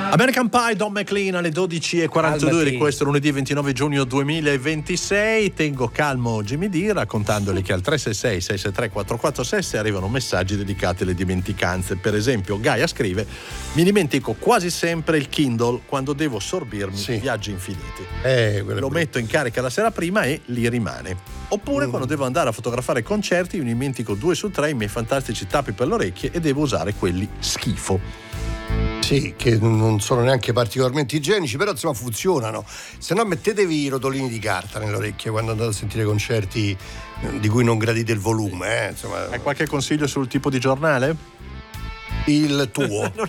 American Pie, Don McLean alle 12:42 di questo lunedì 29 giugno 2026. Tengo calmo Jimmy D raccontandoli che al 366-663-446 arrivano messaggi dedicati alle dimenticanze. Per esempio Gaia scrive: mi dimentico quasi sempre il Kindle quando devo sorbirmi viaggi infiniti. Lo metto in carica la sera prima e lì rimane. Oppure quando devo andare a fotografare concerti mi dimentico 2 su 3 i miei fantastici tappi per le orecchie e devo usare quelli schifo. Sì, che non sono neanche particolarmente igienici, però insomma funzionano. Se no mettetevi i rotolini di carta nelle orecchie quando andate a sentire concerti di cui non gradite il volume. Insomma. Hai qualche consiglio sul tipo di giornale? Il tuo. Non